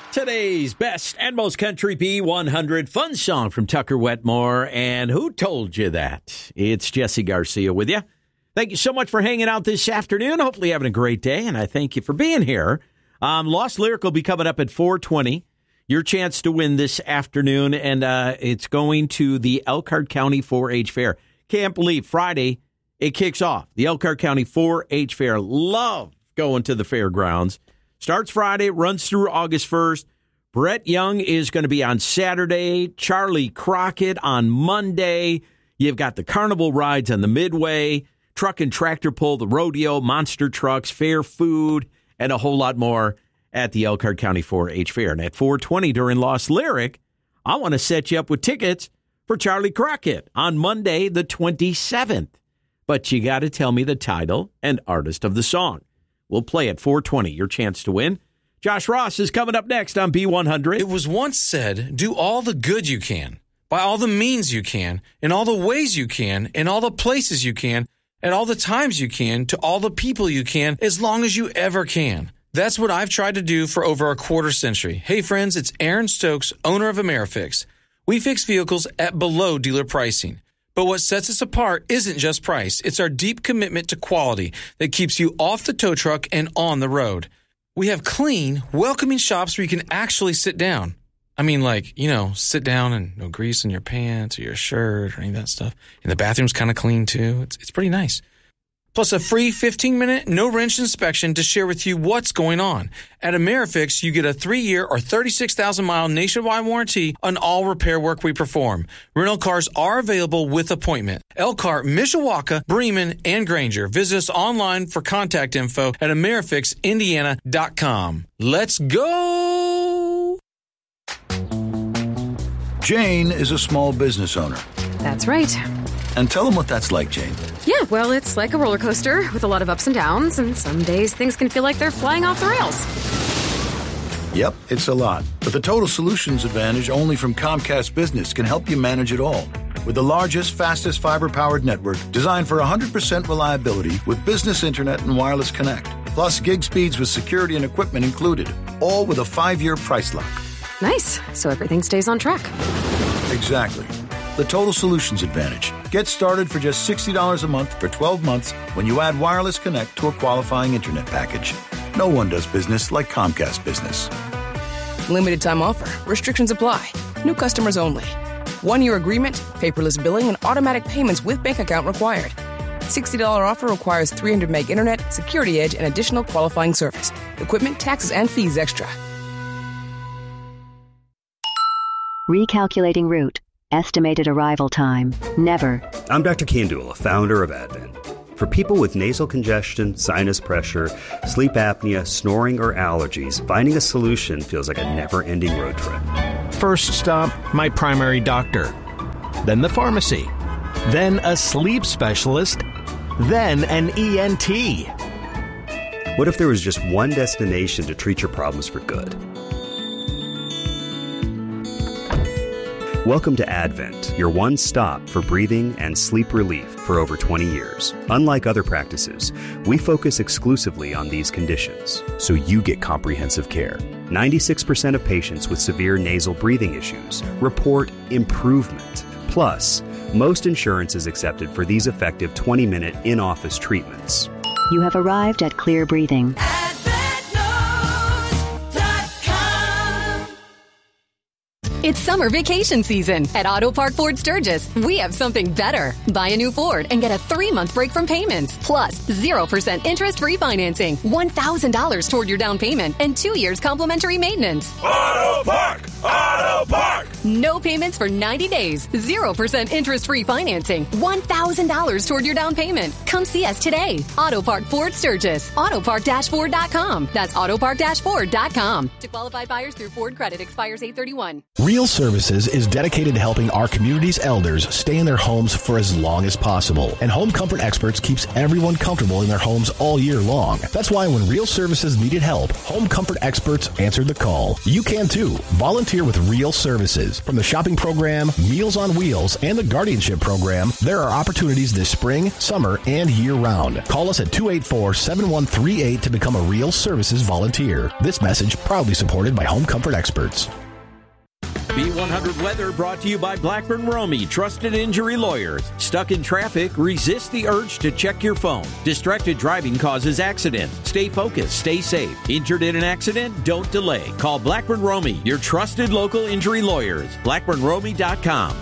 Today's best and most country B100 fun song from Tucker Wetmore. And who told you that? It's Jesse Garcia with you. Thank you so much for hanging out this afternoon. Hopefully having a great day, and I thank you for being here. Lost Lyric will be coming up at 4:20. Your chance to win this afternoon, and it's going to the Elkhart County 4-H Fair. Can't believe Friday it kicks off. The Elkhart County 4-H Fair. Love going to the fairgrounds. Starts Friday, runs through August 1st. Brett Young is going to be on Saturday. Charlie Crockett on Monday. You've got the carnival rides on the Midway, truck and tractor pull, the rodeo, monster trucks, fair food, and a whole lot more at the Elkhart County 4-H Fair. And at 4:20 during Lost Lyric, I want to set you up with tickets for Charlie Crockett on Monday, the 27th. But you got to tell me the title and artist of the song. We'll play at 4:20, your chance to win. Josh Ross is coming up next on B100. It was once said, do all the good you can, by all the means you can, in all the ways you can, in all the places you can, at all the times you can, to all the people you can, as long as you ever can. That's what I've tried to do for over a quarter century. Hey friends, it's Aaron Stokes, owner of AmeriFix. We fix vehicles at below dealer pricing. But what sets us apart isn't just price. It's our deep commitment to quality that keeps you off the tow truck and on the road. We have clean, welcoming shops where you can actually sit down. I mean, like, sit down and no grease on your pants or your shirt or any of that stuff. And the bathroom's kind of clean, too. It's pretty nice. Plus a free 15-minute, no-wrench inspection to share with you what's going on. At AmeriFix, you get a 3-year or 36,000-mile nationwide warranty on all repair work we perform. Rental cars are available with appointment. Elkhart, Mishawaka, Bremen, and Granger. Visit us online for contact info at AmeriFixIndiana.com. Let's go! Jane is a small business owner. That's right. And tell them what that's like, Jane. Yeah, well, it's like a roller coaster with a lot of ups and downs, and some days things can feel like they're flying off the rails. Yep, it's a lot. But the Total Solutions Advantage only from Comcast Business can help you manage it all. With the largest, fastest fiber-powered network designed for 100% reliability with business internet and wireless connect. Plus gig speeds with security and equipment included. All with a 5-year price lock. Nice. So everything stays on track. Exactly. The Total Solutions Advantage. Get started for just $60 a month for 12 months when you add Wireless Connect to a qualifying internet package. No one does business like Comcast Business. Limited time offer. Restrictions apply. New customers only. 1-year agreement, paperless billing, and automatic payments with bank account required. $60 offer requires 300 meg internet, security edge, and additional qualifying service. Equipment, taxes, and fees extra. Recalculating route. Estimated arrival time. Never. I'm Dr. Kandula, founder of Advent. For people with nasal congestion, sinus pressure, sleep apnea, snoring, or allergies, finding a solution feels like a never-ending road trip. First stop, my primary doctor. Then the pharmacy. Then a sleep specialist. Then an ENT. What if there was just one destination to treat your problems for good? Welcome to Advent, your one stop for breathing and sleep relief for over 20 years. Unlike other practices, we focus exclusively on these conditions, so you get comprehensive care. 96% of patients with severe nasal breathing issues report improvement. Plus, most insurance is accepted for these effective 20-minute in-office treatments. You have arrived at Clear Breathing. It's summer vacation season. At Auto Park Ford Sturgis, we have something better. Buy a new Ford and get a 3-month break from payments. Plus, 0% interest-free financing, $1,000 toward your down payment, and 2 years complimentary maintenance. Auto Park! Auto Park! No payments for 90 days. 0% interest-free financing, $1,000 toward your down payment. Come see us today. Auto Park Ford Sturgis. Autopark-Ford.com. That's Autopark-Ford.com. To qualified buyers through Ford Credit expires 8/31. Real Services is dedicated to helping our community's elders stay in their homes for as long as possible. And Home Comfort Experts keeps everyone comfortable in their homes all year long. That's why when Real Services needed help, Home Comfort Experts answered the call. You can too. Volunteer with Real Services. From the shopping program, Meals on Wheels, and the guardianship program, there are opportunities this spring, summer, and year-round. Call us at 284-7138 to become a Real Services volunteer. This message proudly supported by Home Comfort Experts. B100 Weather brought to you by Blackburn Romey, trusted injury lawyers. Stuck in traffic? Resist the urge to check your phone. Distracted driving causes accident. Stay focused. Stay safe. Injured in an accident? Don't delay. Call Blackburn Romey, your trusted local injury lawyers. BlackburnRomey.com.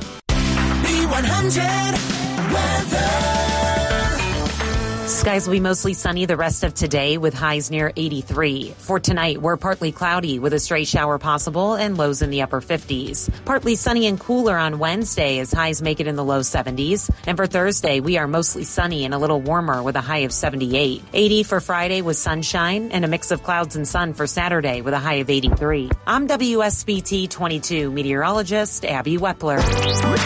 B100 Weather. Skies will be mostly sunny the rest of today with highs near 83. For tonight, we're partly cloudy with a stray shower possible and lows in the upper 50s. Partly sunny and cooler on Wednesday as highs make it in the low 70s. And for Thursday, we are mostly sunny and a little warmer with a high of 78. 80 for Friday with sunshine and a mix of clouds and sun for Saturday with a high of 83. I'm WSBT 22 meteorologist Abby Wepler.